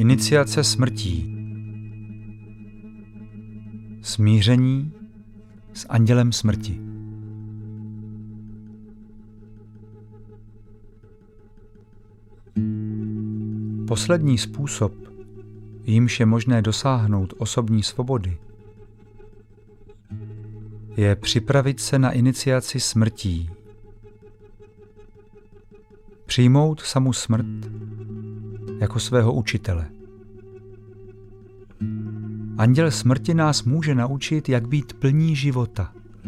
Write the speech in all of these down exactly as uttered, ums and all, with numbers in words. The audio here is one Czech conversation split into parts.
Iniciace smrtí. Smíření s andělem smrti. Poslední způsob, jímž je možné dosáhnout osobní svobody, je připravit se na iniciaci smrtí. Přijmout samu smrt jako svého učitele. Anděl smrti nás může naučit, jak být plní života.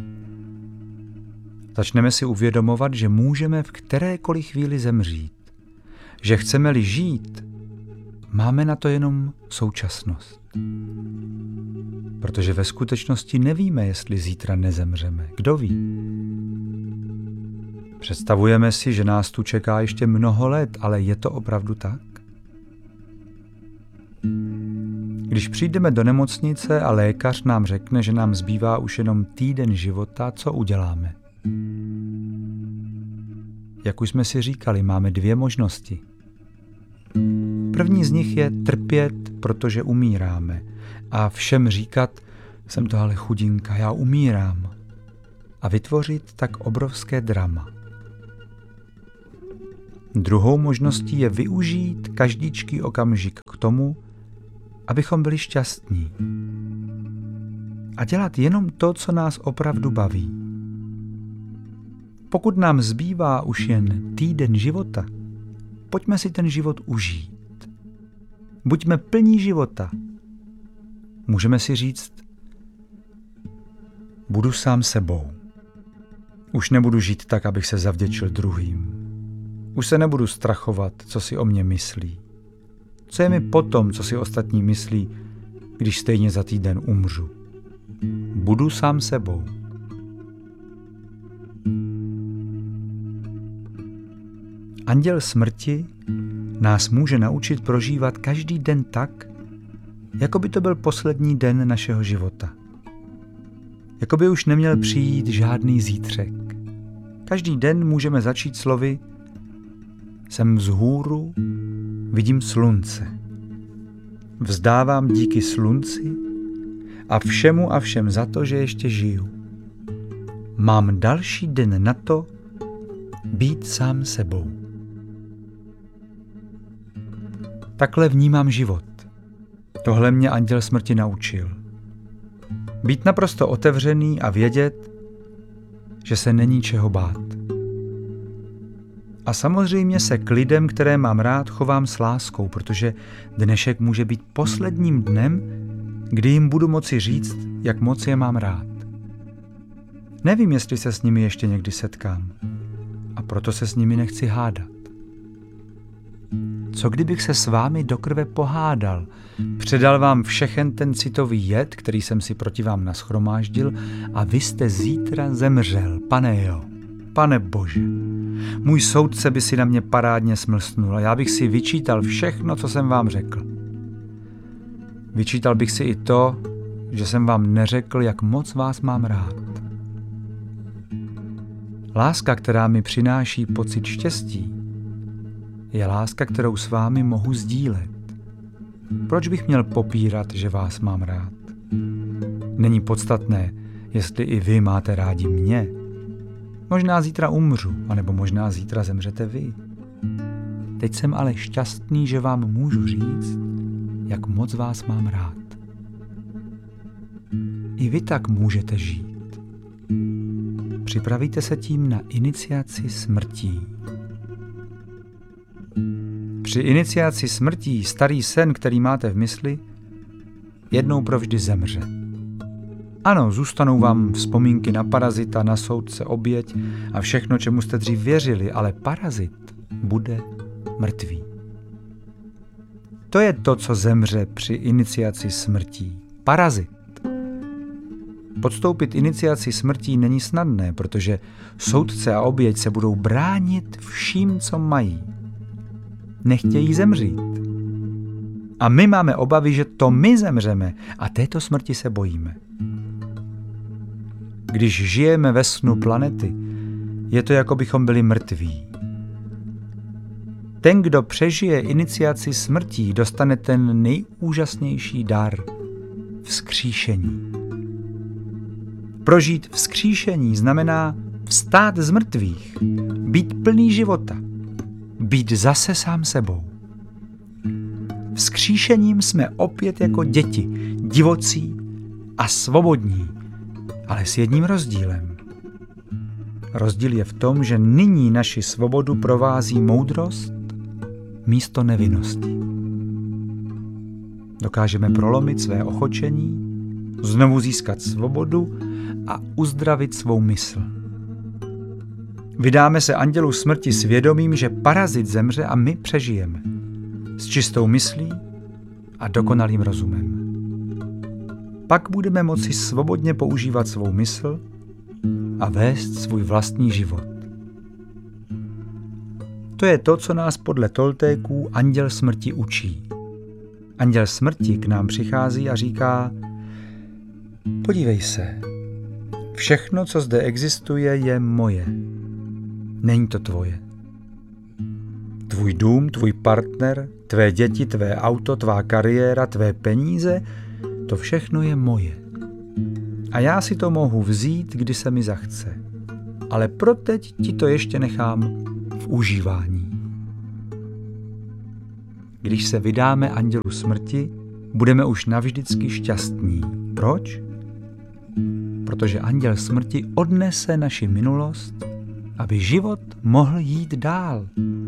Začneme si uvědomovat, že můžeme v kterékoliv chvíli zemřít. Že chceme-li žít, máme na to jenom současnost. Protože ve skutečnosti nevíme, jestli zítra nezemřeme. Kdo ví? Představujeme si, že nás tu čeká ještě mnoho let, ale je to opravdu tak? Když přijdeme do nemocnice a lékař nám řekne, že nám zbývá už jenom týden života, co uděláme? Jak už jsme si říkali, máme dvě možnosti. První z nich je trpět, protože umíráme. A všem říkat, jsem to ale chudinka, já umírám. A vytvořit tak obrovské drama. Druhou možností je využít každýčký okamžik k tomu, abychom byli šťastní. A dělat jenom to, co nás opravdu baví. Pokud nám zbývá už jen týden života, pojďme si ten život užít. Buďme plní života. Můžeme si říct, budu sám sebou. Už nebudu žít tak, abych se zavděčil druhým. Už se nebudu strachovat, co si o mě myslí. Co je mi potom, co si ostatní myslí, když stejně za týden umřu? Budu sám sebou. Anděl smrti nás může naučit prožívat každý den tak, jako by to byl poslední den našeho života. Jako by už neměl přijít žádný zítřek. Každý den můžeme začít slovy: jsem vzhůru, vidím slunce. Vzdávám díky slunci a všemu a všem za to, že ještě žiju. Mám další den na to být sám sebou. Takhle vnímám život. Tohle mě anděl smrti naučil. Být naprosto otevřený a vědět, že se není čeho bát. A samozřejmě se k lidem, které mám rád, chovám s láskou, protože dnešek může být posledním dnem, kdy jim budu moci říct, jak moc je mám rád. Nevím, jestli se s nimi ještě někdy setkám. A proto se s nimi nechci hádat. Co kdybych se s vámi do krve pohádal, předal vám všechen ten citový jed, který jsem si proti vám nashromáždil, a vy jste zítra zemřel, pane jo, pane Bože. Můj soudce by si na mě parádně smlsnul a já bych si vyčítal všechno, co jsem vám řekl. Vyčítal bych si i to, že jsem vám neřekl, jak moc vás mám rád. Láska, která mi přináší pocit štěstí, je láska, kterou s vámi mohu sdílet. Proč bych měl popírat, že vás mám rád? Není podstatné, jestli i vy máte rádi mě. Možná zítra umřu, anebo možná zítra zemřete vy. Teď jsem ale šťastný, že vám můžu říct, jak moc vás mám rád. I vy tak můžete žít. Připravíte se tím na iniciaci smrtí. Při iniciaci smrtí starý sen, který máte v mysli, jednou provždy zemře. Ano, zůstanou vám vzpomínky na parazita, na soudce, oběť a všechno, čemu jste dřív věřili, ale parazit bude mrtvý. To je to, co zemře při iniciaci smrtí. Parazit. Podstoupit iniciaci smrtí není snadné, protože soudce a oběť se budou bránit vším, co mají. Nechtějí zemřít. A my máme obavy, že to my zemřeme a této smrti se bojíme. Když žijeme ve snu planety, je to, jako bychom byli mrtví. Ten, kdo přežije iniciaci smrtí, dostane ten nejúžasnější dar – vzkříšení. Prožít vzkříšení znamená vstát z mrtvých, být plný života, být zase sám sebou. Vzkříšením jsme opět jako děti, divocí a svobodní, ale s jedním rozdílem. Rozdíl je v tom, že nyní naši svobodu provází moudrost místo nevinnosti. Dokážeme prolomit své ochočení, znovu získat svobodu a uzdravit svou mysl. Vydáme se andělu smrti svědomím, že parazit zemře a my přežijeme. S čistou myslí a dokonalým rozumem. Pak budeme moci svobodně používat svou mysl a vést svůj vlastní život. To je to, co nás podle Toltéků anděl smrti učí. Anděl smrti k nám přichází a říká: podívej se, všechno, co zde existuje, je moje. Není to tvoje. Tvůj dům, tvůj partner, tvé děti, tvé auto, tvá kariéra, tvé peníze, to všechno je moje. A já si to mohu vzít, kdy se mi zachce. Ale proteď ti to ještě nechám v užívání. Když se vydáme andělu smrti, budeme už navždycky šťastní. Proč? Protože anděl smrti odnese naši minulost, aby život mohl jít dál.